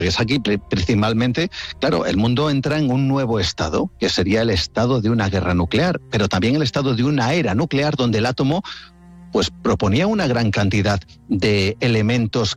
es aquí principalmente, claro, el mundo entra en un nuevo estado, que sería el estado de una guerra nuclear, pero también el estado de una era nuclear donde el átomo pues proponía una gran cantidad de elementos